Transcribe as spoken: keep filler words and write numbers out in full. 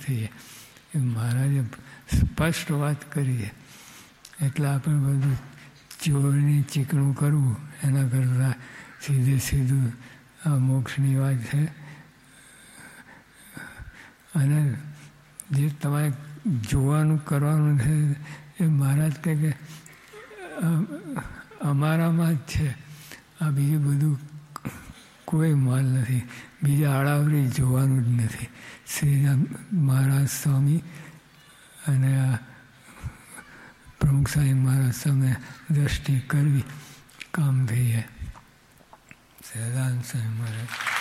થઈએ. એ મહારાજે સ્પષ્ટ વાત કરી છે. એટલે આપણે બધું ચોરીને ચીકણું કરવું એના કરતાં સીધે સીધું આ મોક્ષની વાત છે. અને જે તમારે જોવાનું કરવાનું છે એ મહારાજ કહે કે અમારામાં જ છે, આ બીજું બધું કોઈ માલ નથી, બીજા આડાવરી જોવાનું જ નથી. શ્રીરામ મહારાજ સ્વામી અને આ પ્રમુખ સ્વામી મહારાજ સામે દ્રષ્ટિ કરવી કામ થઈ જાય. સહજાનંદ સ્વામી મહારાજ